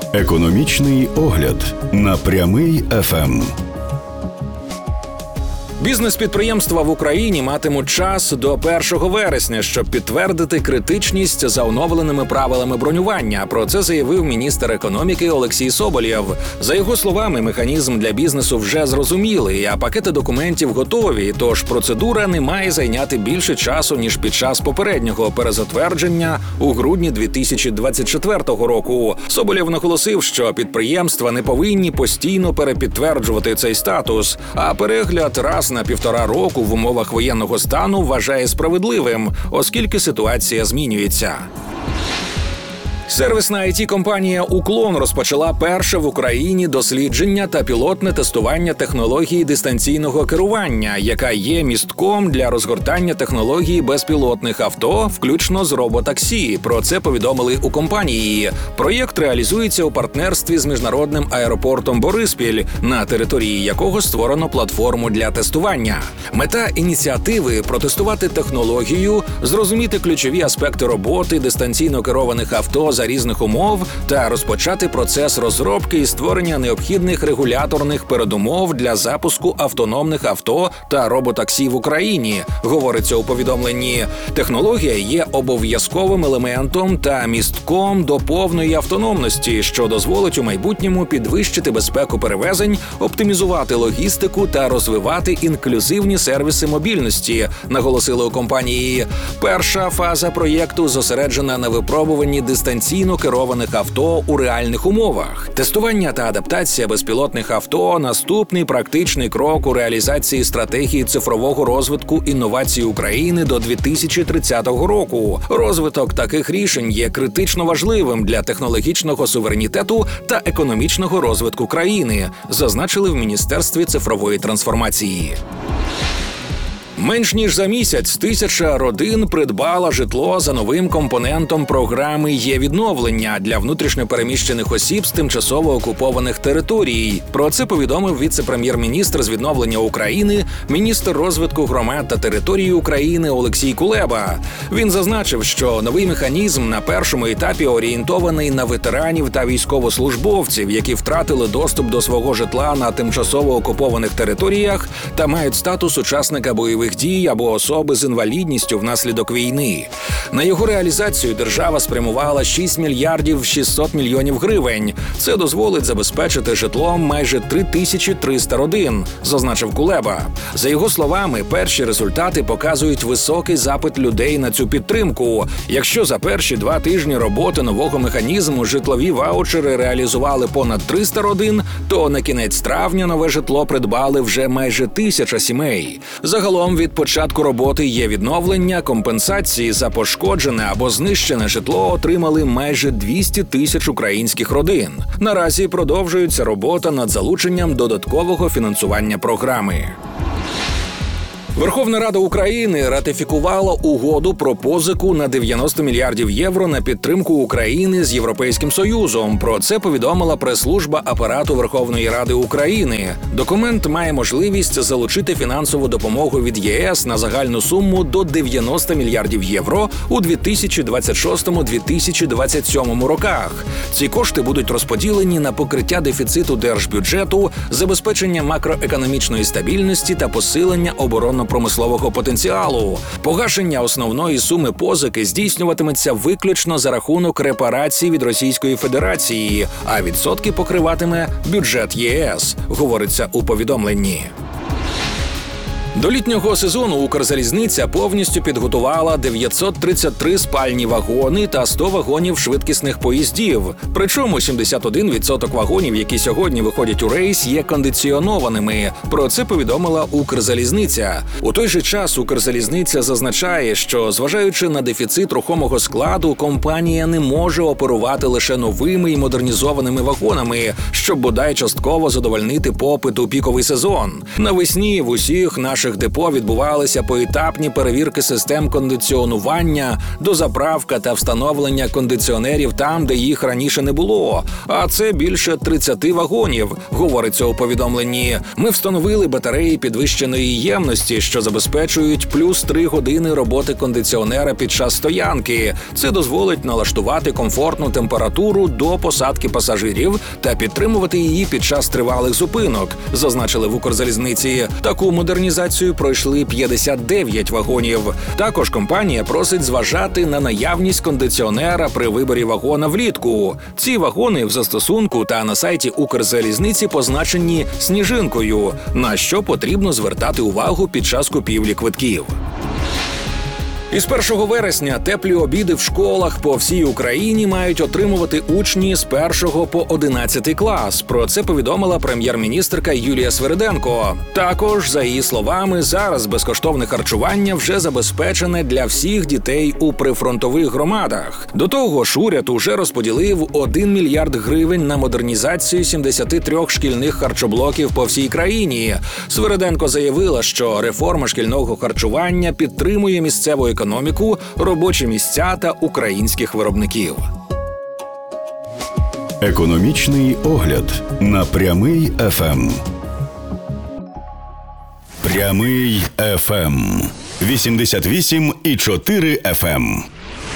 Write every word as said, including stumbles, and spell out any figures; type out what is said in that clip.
Економічний огляд на Прямий еф ем. Бізнес-підприємства в Україні матимуть час до першого вересня, щоб підтвердити критичність за оновленими правилами бронювання. Про це заявив міністр економіки Олексій Соболєв. За його словами, механізм для бізнесу вже зрозумілий, а пакети документів готові, тож процедура не має зайняти більше часу, ніж під час попереднього перезатвердження у грудні дві тисячі двадцять четвертого року. Соболєв наголосив, що підприємства не повинні постійно перепідтверджувати цей статус, а перегляд раз на півтора року в умовах воєнного стану вважає справедливим, оскільки ситуація змінюється. Сервісна ай ті-компанія «Уклон» розпочала перше в Україні дослідження та пілотне тестування технології дистанційного керування, яка є містком для розгортання технології безпілотних авто, включно з роботаксі. Про це повідомили у компанії. Проєкт реалізується у партнерстві з міжнародним аеропортом Бориспіль, на території якого створено платформу для тестування. Мета ініціативи – протестувати технологію, зрозуміти ключові аспекти роботи дистанційно керованих авто за різних умов та розпочати процес розробки і створення необхідних регуляторних передумов для запуску автономних авто та роботаксі в Україні, говориться у повідомленні. Технологія є обов'язковим елементом та містком до повної автономності, що дозволить у майбутньому підвищити безпеку перевезень, оптимізувати логістику та розвивати інклюзивні сервіси мобільності, наголосили у компанії. Перша фаза проєкту зосереджена на випробуванні дистанційно керованих авто у реальних умовах. Тестування та адаптація безпілотних авто – наступний практичний крок у реалізації стратегії цифрового розвитку інновацій України до дві тисячі тридцятого року. Розвиток таких рішень є критично важливим для технологічного суверенітету та економічного розвитку країни, зазначили в Міністерстві цифрової трансформації. Менш ніж за місяць тисяча родин придбала житло за новим компонентом програми «Є-відновлення» для внутрішньопереміщених осіб з тимчасово окупованих територій. Про це повідомив віце-прем'єр-міністр з відновлення України, міністр розвитку громад та території України Олексій Кулеба. Він зазначив, що новий механізм на першому етапі орієнтований на ветеранів та військовослужбовців, які втратили доступ до свого житла на тимчасово окупованих територіях та мають статус учасника бойових дій або особи з інвалідністю внаслідок війни. На його реалізацію держава спрямувала шість мільярдів шістсот мільйонів гривень. Це дозволить забезпечити житлом майже три тисячі триста родин, зазначив Кулеба. За його словами, перші результати показують високий запит людей на цю підтримку. Якщо за перші два тижні роботи нового механізму житлові ваучери реалізували понад триста родин, то на кінець травня нове житло придбали вже майже тисяча сімей. Загалом від початку роботи «Є-відновлення» компенсації за пошкоджене або знищене житло отримали майже двісті тисяч українських родин. Наразі продовжується робота над залученням додаткового фінансування програми. Верховна Рада України ратифікувала угоду про позику на дев'яносто мільярдів євро на підтримку України з Європейським Союзом. Про це повідомила прес-служба Апарату Верховної Ради України. Документ має можливість залучити фінансову допомогу від ЄС на загальну суму до дев'яносто мільярдів євро у дві тисячі двадцять шостому - дві тисячі двадцять сьомому роках. Ці кошти будуть розподілені на покриття дефіциту держбюджету, забезпечення макроекономічної стабільності та посилення оборонно промислового потенціалу. Погашення основної суми позики здійснюватиметься виключно за рахунок репарацій від Російської Федерації, а відсотки покриватиме бюджет ЄС, говориться у повідомленні. До літнього сезону «Укрзалізниця» повністю підготувала дев'ятсот тридцять три спальні вагони та сто вагонів швидкісних поїздів. Причому сімдесят один відсоток вагонів, які сьогодні виходять у рейс, є кондиціонованими. Про це повідомила «Укрзалізниця». У той же час «Укрзалізниця» зазначає, що, зважаючи на дефіцит рухомого складу, компанія не може оперувати лише новими і модернізованими вагонами, щоб бодай частково задовольнити попит у піковий сезон. Навесні в усіх наших наших депо відбувалися поетапні перевірки систем кондиціонування, дозаправка та встановлення кондиціонерів там, де їх раніше не було. А це більше тридцяти вагонів, говориться у повідомленні. Ми встановили батареї підвищеної ємності, що забезпечують плюс три години роботи кондиціонера під час стоянки. Це дозволить налаштувати комфортну температуру до посадки пасажирів та підтримувати її під час тривалих зупинок, зазначили в Укрзалізниці. Таку модернізацію пройшли п'ятдесят дев'ять вагонів. Також компанія просить зважати на наявність кондиціонера при виборі вагона влітку. Ці вагони в застосунку та на сайті Укрзалізниці позначені сніжинкою, на що потрібно звертати увагу під час купівлі квитків. Із першого вересня теплі обіди в школах по всій Україні мають отримувати учні з першого по одинадцятий клас. Про це повідомила прем'єр-міністерка Юлія Свериденко. Також, за її словами, зараз безкоштовне харчування вже забезпечене для всіх дітей у прифронтових громадах. До того ж, уряд уже розподілив один мільярд гривень на модернізацію сімдесят три шкільних харчоблоків по всій країні. Свериденко заявила, що реформа шкільного харчування підтримує місцеву економіку, робочі місця та українських виробників. Економічний огляд на Прямий еф ем. Прямий еф ем. вісімдесят вісім і чотири еф ем.